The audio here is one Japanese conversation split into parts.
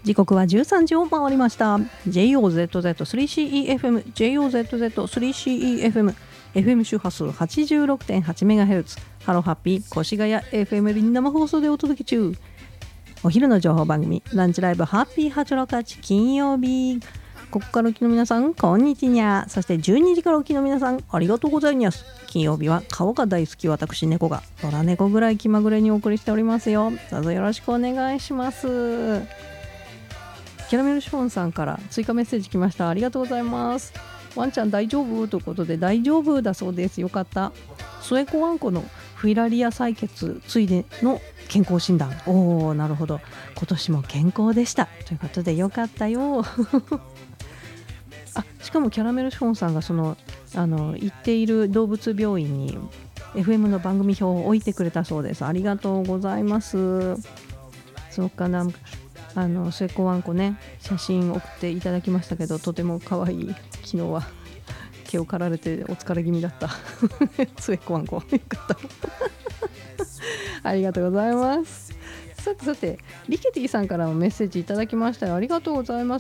時刻は13時を回りました。 JOZZ3CEFM JOZZ3CEFM FM 周波数 86.8MHz ハローハッピー越谷 FM に生放送でお届け中。お昼の情報番組ランチライブハッピー868金曜日。ここからお聞きの皆さんこんにちは。そして12時からお聞きの皆さんありがとうございます。金曜日は顔が大好き私猫が野良猫ぐらい気まぐれにお送りしておりますよ。どうぞよろしくお願いします。キャラメルシフォンさんから追加メッセージ来ました。ありがとうございます。ワンちゃん大丈夫ということで大丈夫だそうです。よかった。末子ワンコのフィラリア採血ついでの健康診断。おー、なるほど。今年も健康でしたということでよかったよしかもキャラメルシフォンさんが行っている動物病院に FM の番組表を置いてくれたそうです。ありがとうございます。そうかな、末っ子ワンコね、写真送っていただきましたけどとても可愛い。昨日は毛を刈られてお疲れ気味だった末っ子ワンコよかったありがとうございます。さてリケティさんからもメッセージいただきましたよ。ありがとうございます。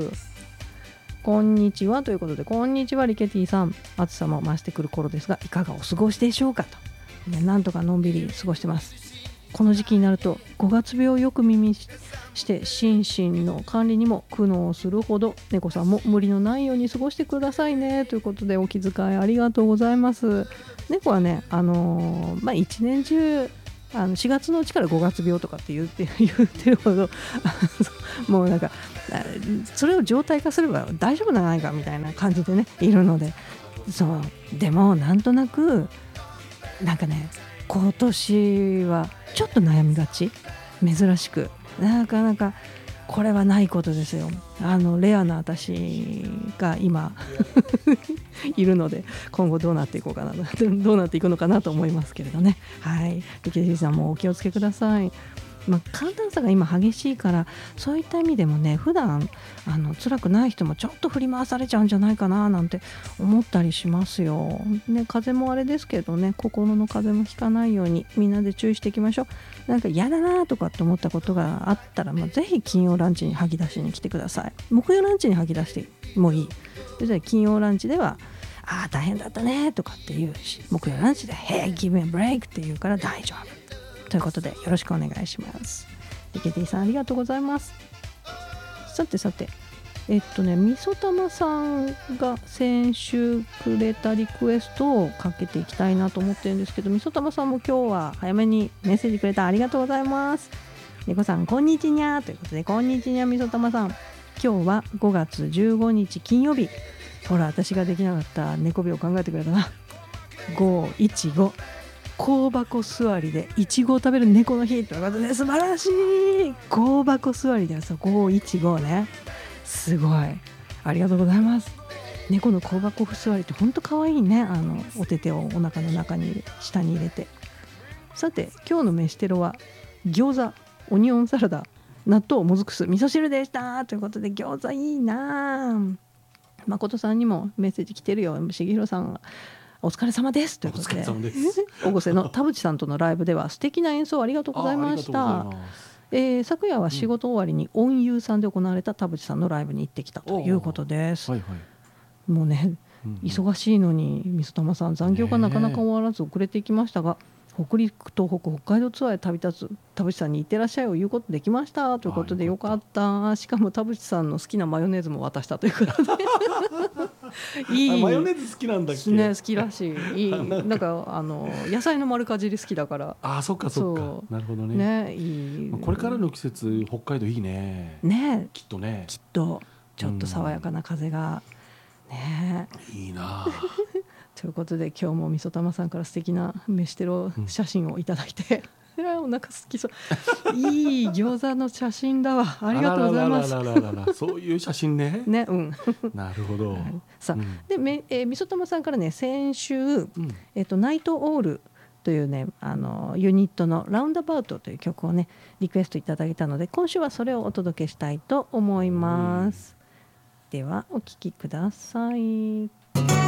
こんにちはということで、こんにちはリケティさん。暑さも増してくる頃ですがいかがお過ごしでしょうかと、なんとかのんびり過ごしてます。この時期になると5月病をよく耳して心身の管理にも苦悩するほど、猫さんも無理のないように過ごしてくださいねということで、お気遣いありがとうございます。猫はね、一年中4月のうちから5月病とかって言ってるほどもうなんかそれを常態化すれば大丈夫じゃないかみたいな感じでねいるので、そうでもなんとなくなんかね、今年はちょっと悩みがち、珍しくなかなかこれはないことですよ。レアな私が今いるので、今後どうなっていこうかなどうなっていくのかなと思いますけれどね。はい、リケティさんもお気をつけください。寒暖差が今激しいから、そういった意味でもね、普段辛くない人もちょっと振り回されちゃうんじゃないかななんて思ったりしますよ、ね。風もあれですけどね、心の風もひかないようにみんなで注意していきましょう。なんか嫌だなとかって思ったことがあったら、ぜひ金曜ランチに吐き出しに来てください。木曜ランチに吐き出してもいい。で金曜ランチでは大変だったねとかって言うし、木曜ランチで Hey give me a break って言うから大丈夫ということでよろしくお願いします。リケティさんありがとうございます。さてみそたまさんが先週くれたリクエストをかけていきたいなと思ってるんですけど、みそたまさんも今日は早めにメッセージくれたありがとうございます。猫さんこんにちにゃということで、こんにちにゃみそたまさん。今日は5月15日金曜日。ほら私ができなかった猫日を考えてくれたな。515香箱座りでいちごを食べる猫の日ということで、素晴らしい。香箱座りで515ね、すごいありがとうございます。猫の香箱座りってほんとかわいいね。お手手をお腹の中に下に入れて。さて今日の飯テロは餃子、オニオンサラダ、納豆、もずく酢、味噌汁でしたということで、餃子いいな。誠さんにもメッセージ来てるよ。重弘さんがお疲れ様ですということで、越生の田淵さんとのライブでは素敵な演奏ありがとうございました。昨夜は仕事終わりに音優さんで行われた田淵さんのライブに行ってきたということです。もうね、忙しいのにみそたまさん残業がなかなか終わらず遅れていきましたが、北陸東北北海道ツアーへ旅立つ田淵さんに行ってらっしゃいを言うことできましたということで、よかった。しかも田淵さんの好きなマヨネーズも渡したということでいいマヨネーズ好きなんだっけ、 ね、好きらしい。なんか野菜の丸かじり好きだから。 そっかなるほどね。 いいこれからの季節北海道いいね。きっとちょっと爽やかな風がね、 いいなということで今日もみそたまさんから素敵な飯テロ写真をいただいて、お腹すきそう。いい餃子の写真だわ。ありがとうございます。 そういう写真ね。 ね、 なるほど。 さあ、でみそたまさんからね、先週、ナイトオールというね、ユニットのラウンドアバウトという曲をねリクエストいただいたので、今週はそれをお届けしたいと思います。ではお聴きください。